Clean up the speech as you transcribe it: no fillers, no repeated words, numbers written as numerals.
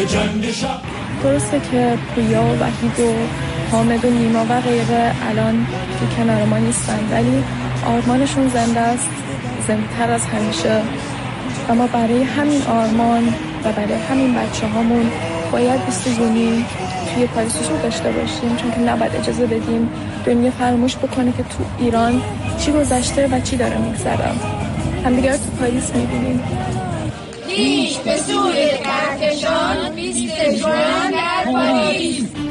درسته که پویا و وحید و حامد و نیما و غیره الان تو کنار ما نیستن، ولی آرمانشون زنده است، زنده تر از همیشه. و ما برای همین آرمان و برای همین بچه هامون باید 20 جونی توی پاریس حضور داشته باشیم، چون که نباید اجازه بدیم دنیا فراموش بکنه که تو ایران چی گذشته و چی داره میگذره. همدیگر تو پاریس میبینیم. پیش به سوی کهکشان 20 جوان در پاریس.